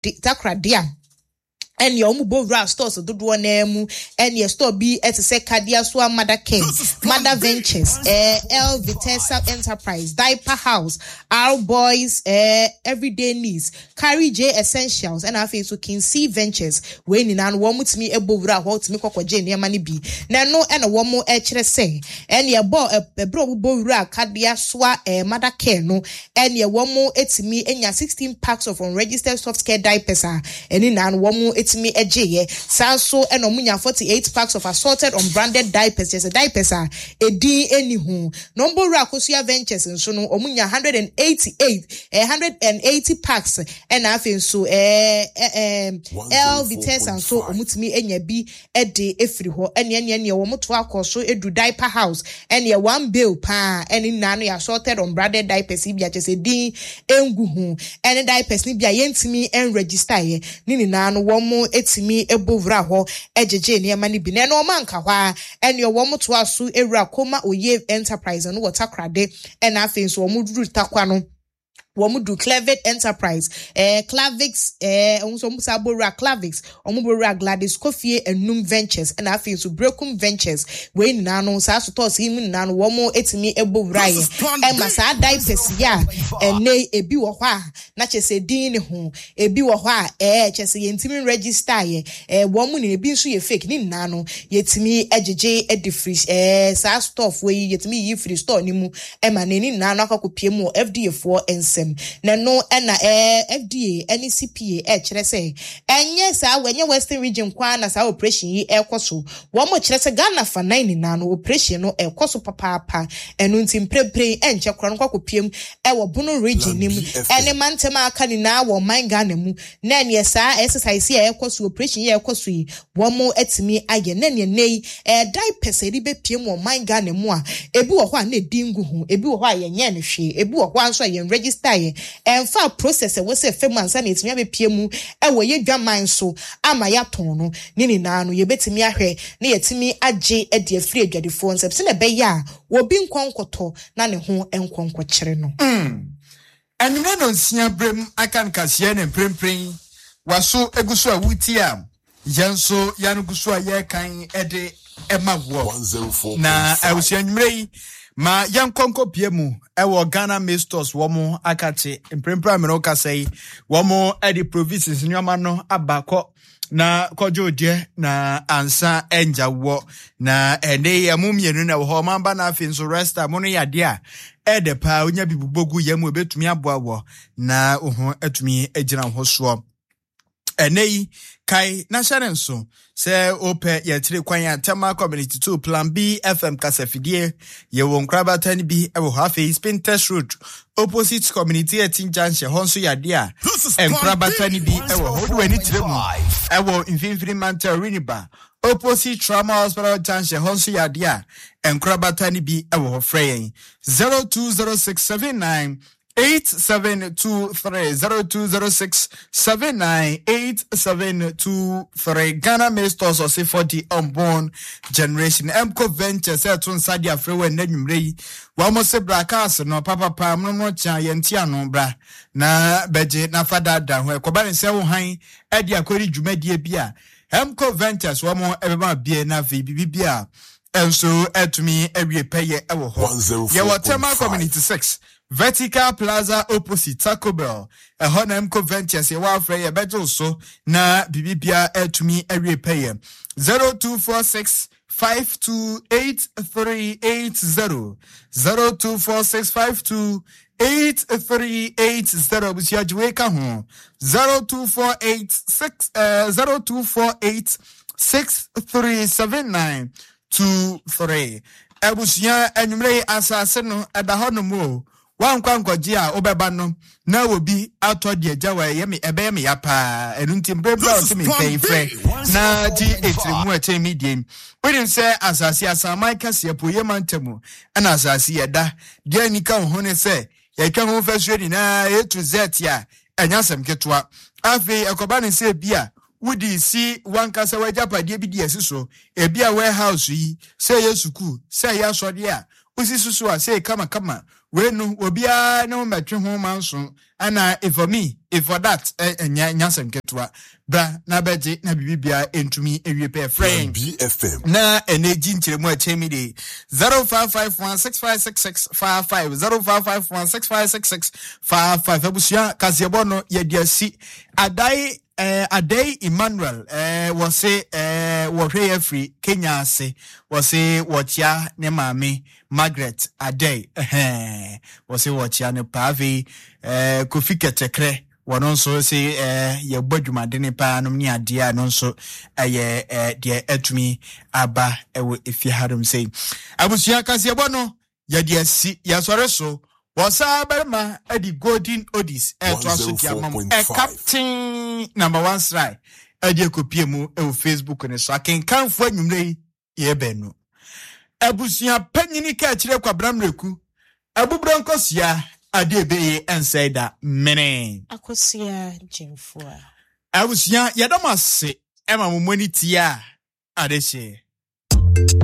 Takradia. And your mobile stores do name and your store be at a Kadia Swa Mother King, Mother Ventures, El Vitessa Enterprise, Diaper House, Our Boys, Everyday Needs, Carry J Essentials, and our face to King C Ventures, when in an one with me above what me coco Jane money be. Nano and a one more say, and your boy a bro ra Kadia Swa Mother Ken, and your one more it's me and your 16 packs of unregistered soft care diapers, and in an one more it's me a J, Sanso and Omunya 48 packs of assorted unbranded diapers. Yes, a diapers are a D anyhow. Number Rakosia Ventures and so no Omunya 180 packs and I think so L Vitesse and so Omutmi and B a day every ho and yen your womoto so edu diaper house and your one bill pa and in nano assorted unbranded diapers ibia just a D enguhu and a diapers nibia yentimi and register ye nini nano one more etimi ebovra ho ejeje ne mani bi na no manka hwa ene owo to aso ewura koma oye enterprise no Takrade and afen so omuduru takwa no Womudu Clevet Enterprise, Clavix, Musabora Clavix, Omubora Gladys Coffee and Num Ventures, and I feel to Broken Ventures, when Nano Sasso him Nan Womo etimi ebo Ryan, and Massa diapers ya, and nay a biwa, not just a dean home, a biwa, just a intimate register, woman in a bin so fake nin Nano, yet me edge edifice, sass stuff where yet me ye free store nimu, emanini Nana Copiemo FD4 and na no na FDA any CPA chere say enye sa wenye Western region kwa na sa operation yi ekoso wo mo chere say Ghana fa 9 na no operation no ekoso papa enu ntim prepre enche kro no kwakopiem wo Bono region nim ene mantema aka ni na wo man Ghana mu na ne sa exercise yi ekoso operation yi ekoso yi wo mo etimi aye na ne nei diapers eri be piem wo man Ghana mu a ebi wo ho a na dingu hu ebi wo ho a ye nye ne hwe ebi wo ho anso ye register and fa process we say femansa na etimi abepie mu wo ye dwaman so ama ya ton no nini na no ye betimi ahwe na yetimi age ade afri adwadefo nsem se na be ya obi nkonkoto na ne ho enkonko kire no anime no nsia brem akan kase ne prempren waso eguso awuti a yanso yanuguso aye kan ede emawo na awusia nwrei ma yankonko piemu ewo Ghana Masters womo akate imprempra me no ka sei womo edi provinces nyoma no abako na kojo de na ansa enja wo na ene ya mumienu na wo mamba na afinso resta mo no yade a ede pa onya bibubogu yamu ebetumi aboawo na oho etumi agina ho so enei kai na sharenso se ope yetire kwan ya tema community 2 plan B FM kasafidie ye won krabatan bi ewo hafe spin test road opposite community etin janche honso yade a krabatan bi ewo hodo ani tire mu ewo infinity mantel riniba opposite trauma hospital janche honso yade a krabatan bi ewo frey 020679 8723 Ghana Masters or say 40 unborn generation Mco Ventures etun sadia frewe nanwumrei wa mo se brakas no papa no cha yentia no bra na beje na fada da ho ekoba ne se wo han e dia kwori dwumadie bia Mco Ventures wa mo ebema bie na ve bibia enso etumi ewie peye ewo ho ye watema community 6 Vertical Plaza opposite Taco Bell. A Mco Ventures ye wa frey ye beto so na bibibia etumi ewie peye 0246 528380 0246 528380 busia jweka ho 0248 637923 ebusia enumre asase no edahono mo wankwankoji a obeba no na obi atodi ajawa yemi ebe me yapa enuntim brebra otimi kayfre na di etrimu atemi diem wedin say asase asama kase poye mantemu ana asase yeda dia nika ho ne say yatwa ho fasuri na etu z ya anyasem ketwa afi ekoba ne say bia wudi si wankasa wajapade bi di asiso ebia warehouse yi say yesuku say yasode a usisusu a say kama wenu obia no matwe ho manso ana for me if for that nyansem ketwa bra na beje na bibia entumi ewie pe friend BFM na energy nchiremu achemi de 0551656655 0551656655 abusia kasebono yediasi Adai Emmanuel was say warrior free Kenya say was say watcha ne mame Margaret Adai was say watcha ne pavi Kofi Ketekre one also say ye boduma de ne pa nom ni ade no so de etumi aba ewo ifihadum say abusia kasebono yediasi yasore so Wasa Berma Eddie Golden Odis captain number 1 strike Eddie Kopiemu Facebook on so I can come for you yebenu Ebusia penyini ka chire kwa bramreku Ebu Broncos ya adebe enseda mene Akosia Jemfua Ebusia yadamase ema mumoni tia adeshe